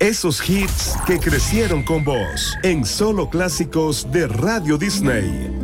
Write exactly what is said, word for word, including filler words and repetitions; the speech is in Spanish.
Esos hits que crecieron con vos en Solo Clásicos de Radio Disney.